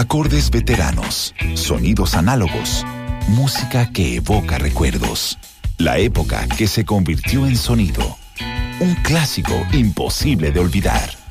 Acordes veteranos, sonidos análogos, música que evoca recuerdos. La época que se convirtió en sonido. Un clásico imposible de olvidar.